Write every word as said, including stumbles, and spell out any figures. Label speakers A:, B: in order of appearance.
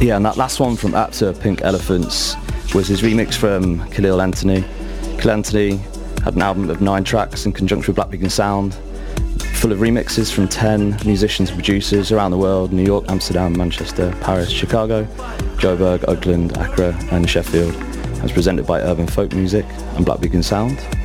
A: Yeah, and that last one from Apta, Pink Elephants, was his remix from Khalil Anthony. Khalil Anthony had an album of nine tracks in conjunction with Black Beacon Sound, full of remixes from ten musicians and producers around the world: New York, Amsterdam, Manchester, Paris, Chicago, Joburg, Oakland, Accra and Sheffield. It was presented by Urban Folk Music and Black Beacon Sound.